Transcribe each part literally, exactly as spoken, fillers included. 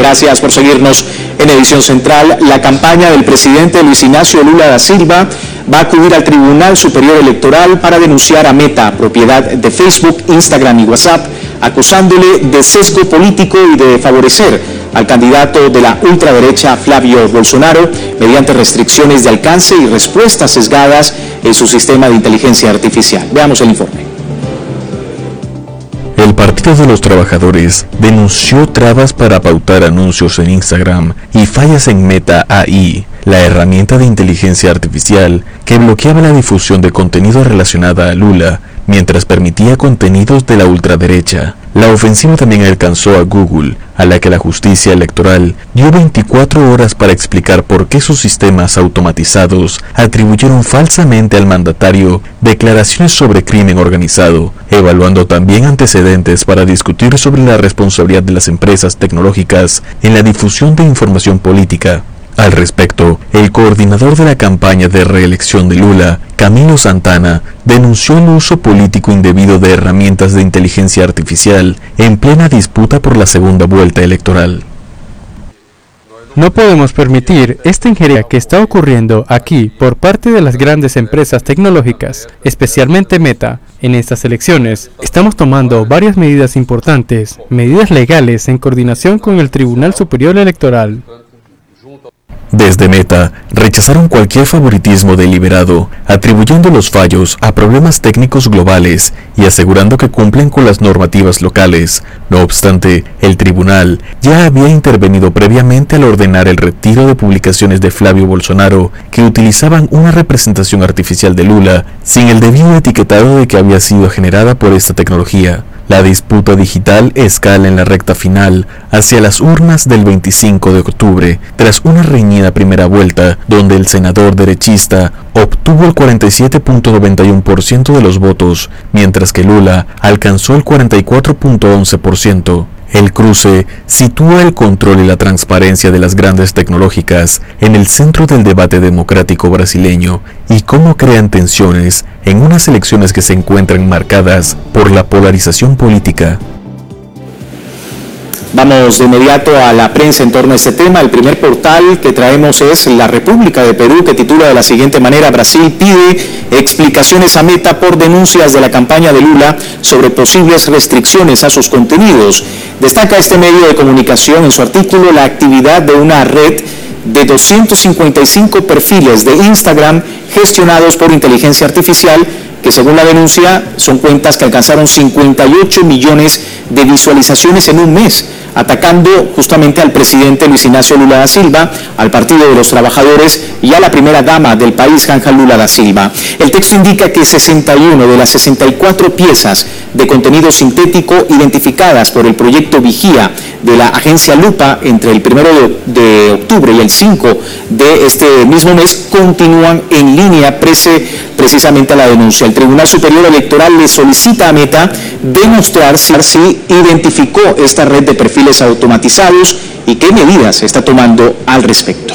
Gracias por seguirnos en Edición Central. La campaña del presidente Luis Ignacio Lula da Silva va a acudir al Tribunal Superior Electoral para denunciar a Meta, propiedad de Facebook, Instagram y WhatsApp, acusándole de sesgo político y de favorecer al candidato de la ultraderecha Flavio Bolsonaro mediante restricciones de alcance y respuestas sesgadas en su sistema de inteligencia artificial. Veamos el informe. El Partido de los Trabajadores denunció trabas para pautar anuncios en Instagram y fallas en Meta A I, la herramienta de inteligencia artificial que bloqueaba la difusión de contenido relacionada a Lula, mientras permitía contenidos de la ultraderecha. La ofensiva también alcanzó a Google, a la que la justicia electoral dio veinticuatro horas para explicar por qué sus sistemas automatizados atribuyeron falsamente al mandatario declaraciones sobre crimen organizado, evaluando también antecedentes para discutir sobre la responsabilidad de las empresas tecnológicas en la difusión de información política. Al respecto, el coordinador de la campaña de reelección de Lula, Camilo Santana, denunció el uso político indebido de herramientas de inteligencia artificial en plena disputa por la segunda vuelta electoral. No podemos permitir esta injerencia que está ocurriendo aquí por parte de las grandes empresas tecnológicas, especialmente Meta, en estas elecciones. Estamos tomando varias medidas importantes, medidas legales en coordinación con el Tribunal Superior Electoral. Desde Meta, rechazaron cualquier favoritismo deliberado, atribuyendo los fallos a problemas técnicos globales y asegurando que cumplen con las normativas locales. No obstante, el tribunal ya había intervenido previamente al ordenar el retiro de publicaciones de Flavio Bolsonaro que utilizaban una representación artificial de Lula, sin el debido etiquetado de que había sido generada por esta tecnología. La disputa digital escala en la recta final hacia las urnas del veinticinco de octubre, tras una reñida primera vuelta donde el senador derechista obtuvo el cuarenta y siete punto noventa y uno por ciento de los votos, mientras que Lula alcanzó el cuarenta y cuatro punto once por ciento. El cruce sitúa el control y la transparencia de las grandes tecnológicas en el centro del debate democrático brasileño y cómo crean tensiones en unas elecciones que se encuentran marcadas por la polarización política. Vamos de inmediato a la prensa en torno a este tema. El primer portal que traemos es La República de Perú, que titula de la siguiente manera: Brasil pide explicaciones a Meta por denuncias de la campaña de Lula sobre posibles restricciones a sus contenidos. Destaca este medio de comunicación en su artículo la actividad de una red de doscientos cincuenta y cinco perfiles de Instagram gestionados por inteligencia artificial, que según la denuncia son cuentas que alcanzaron cincuenta y ocho millones de visualizaciones en un mes, atacando justamente al presidente Luis Ignacio Lula da Silva, al Partido de los Trabajadores y a la primera dama del país, Janja Lula da Silva. El texto indica que sesenta y una de las sesenta y cuatro piezas de contenido sintético identificadas por el proyecto Vigía de la agencia Lupa entre el primero de octubre y el cinco de este mismo mes continúan en línea prese precisamente a la denuncia. El Tribunal Superior Electoral le solicita a Meta demostrar si, si identificó esta red de perfiles automatizados y qué medidas está tomando al respecto.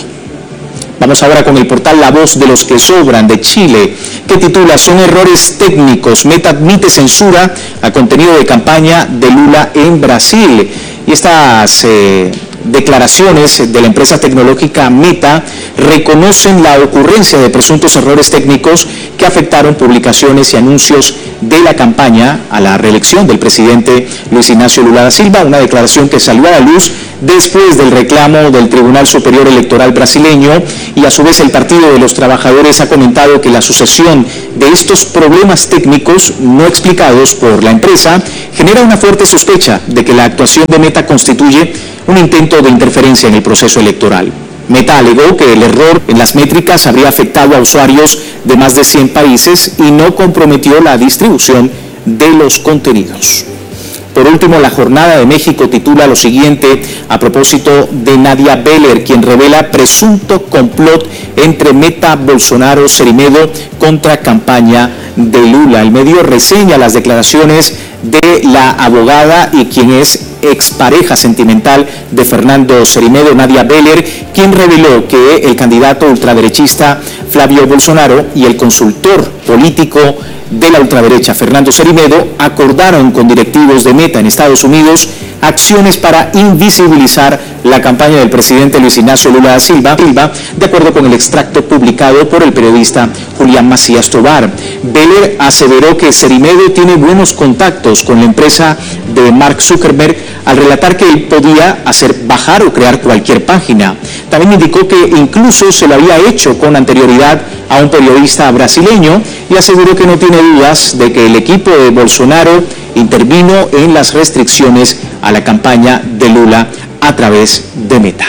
Vamos ahora con el portal La Voz de los que Sobran de Chile, que titula Son errores técnicos, Meta admite censura a contenido de campaña de Lula en Brasil. Y estas eh, declaraciones de la empresa tecnológica Meta reconocen la ocurrencia de presuntos errores técnicos que afectaron publicaciones y anuncios de la campaña a la reelección del presidente Luis Ignacio Lula da Silva, una declaración que salió a la luz después del reclamo del Tribunal Superior Electoral brasileño, y a su vez el Partido de los Trabajadores ha comentado que la sucesión de estos problemas técnicos no explicados por la empresa genera una fuerte sospecha de que la actuación de Meta constituye un intento de interferencia en el proceso electoral. Meta alegó que el error en las métricas habría afectado a usuarios de más de cien países y no comprometió la distribución de los contenidos. Por último, La Jornada de México titula lo siguiente a propósito de Nadia Beller, quien revela presunto complot entre Meta, Bolsonaro, Cerimedo contra campaña de Lula. El medio reseña las declaraciones de la abogada y quien es expareja sentimental de Fernando Cerimedo, Nadia Beller, quien reveló que el candidato ultraderechista Flavio Bolsonaro y el consultor político de la ultraderecha Fernando Cerimedo acordaron con directivos de Meta en Estados Unidos acciones para invisibilizar la campaña del presidente Luis Ignacio Lula da Silva, de acuerdo con el extracto publicado por el periodista Julián Macías Tobar. Beller aseveró que Cerimedo tiene buenos contactos con la empresa de Mark Zuckerberg al relatar que él podía hacer bajar o crear cualquier página. También indicó que incluso se lo había hecho con anterioridad a un periodista brasileño y aseguró que no tiene dudas de que el equipo de Bolsonaro intervino en las restricciones a la campaña de Lula a través de Meta.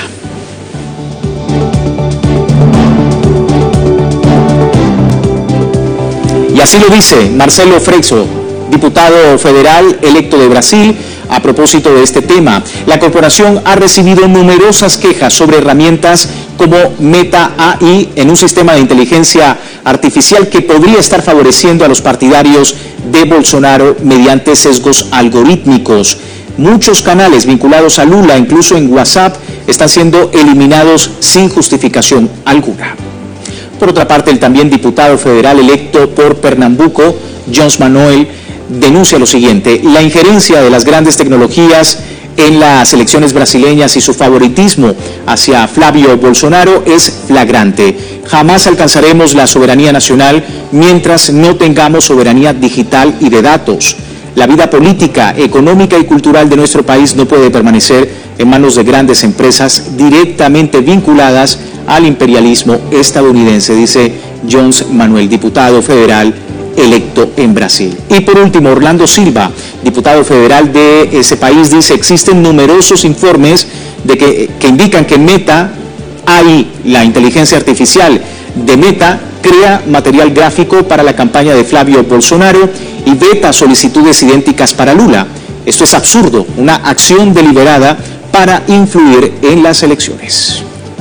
Y así lo dice Marcelo Freixo, diputado federal electo de Brasil, a propósito de este tema. La corporación ha recibido numerosas quejas sobre herramientas como Meta A I en un sistema de inteligencia artificial que podría estar favoreciendo a los partidarios de Bolsonaro mediante sesgos algorítmicos. Muchos canales vinculados a Lula, incluso en WhatsApp, están siendo eliminados sin justificación alguna. Por otra parte, el también diputado federal electo por Pernambuco, Jones Manuel, denuncia lo siguiente: la injerencia de las grandes tecnologías en las elecciones brasileñas y su favoritismo hacia Flavio Bolsonaro es flagrante. Jamás alcanzaremos la soberanía nacional mientras no tengamos soberanía digital y de datos. La vida política, económica y cultural de nuestro país no puede permanecer en manos de grandes empresas directamente vinculadas al imperialismo estadounidense, dice Jones Manuel, diputado federal electo en Brasil. Y por último, Orlando Silva, diputado federal de ese país, dice: existen numerosos informes de que, que indican que Meta A I, la inteligencia artificial de Meta, crea material gráfico para la campaña de Flavio Bolsonaro y veta solicitudes idénticas para Lula. Esto es absurdo, una acción deliberada para influir en las elecciones.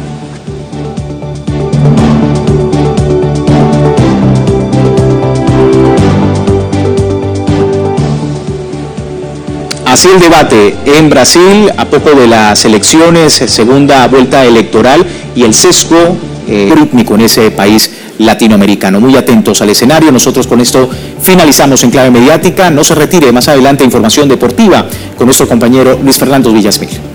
Así el debate en Brasil a poco de las elecciones, segunda vuelta electoral y el sesgo eh, rítmico en ese país latinoamericano. Muy atentos al escenario. Nosotros con esto finalizamos En Clave Mediática. No se retire, más adelante información deportiva con nuestro compañero Luis Fernando Villasmil.